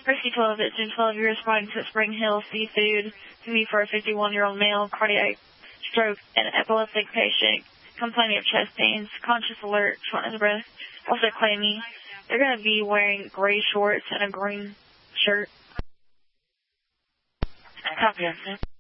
Rescue 12, it's in 12 years, responding to Spring Hill Seafood, to me for a 51-year-old male, cardiac stroke, and epileptic patient, complaining of chest pains, conscious alert, shortness of breath, also claiming they're going to be wearing gray shorts and a green shirt. Copy,